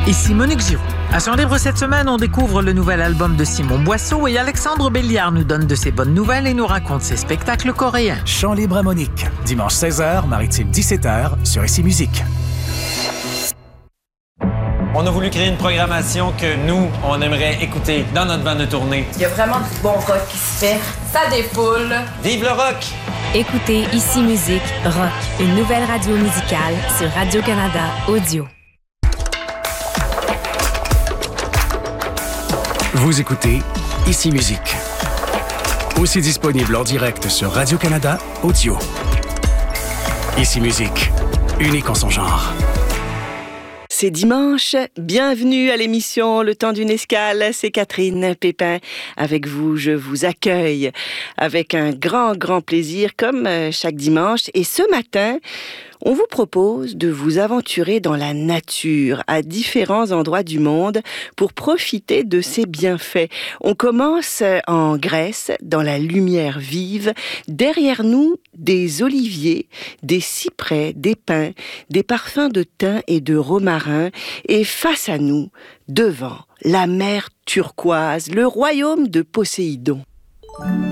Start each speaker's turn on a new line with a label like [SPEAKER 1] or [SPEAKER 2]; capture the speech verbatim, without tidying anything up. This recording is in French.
[SPEAKER 1] Ici Monique Giroux. À Chant Libre cette semaine, on découvre le nouvel album de Simon Boisseau et Alexandre Béliard nous donne de ses bonnes nouvelles et nous raconte ses spectacles coréens.
[SPEAKER 2] Chant Libre à Monique, dimanche seize heures, Maritime dix-sept heures, sur Ici Musique.
[SPEAKER 3] On a voulu créer une programmation que nous, on aimerait écouter dans notre bande de tournée.
[SPEAKER 4] Il y a vraiment du bon rock qui se fait. Ça défoule.
[SPEAKER 3] Vive le rock!
[SPEAKER 5] Écoutez Ici Musique Rock, une nouvelle radio musicale sur Radio-Canada Audio.
[SPEAKER 2] Vous écoutez Ici Musique. Aussi disponible en direct sur Radio-Canada Audio. Ici Musique, unique en son genre.
[SPEAKER 6] C'est dimanche, bienvenue à l'émission Le Temps d'une Escale, c'est Catherine Pépin. Avec vous, je vous accueille avec un grand, grand plaisir comme chaque dimanche. Et ce matin, on vous propose de vous aventurer dans la nature à différents endroits du monde pour profiter de ses bienfaits. On commence en Grèce, dans la lumière vive. Derrière nous, des oliviers, des cyprès, des pins, des parfums de thym et de romarin. Et face à nous, devant, la mer turquoise, le royaume de Poséidon.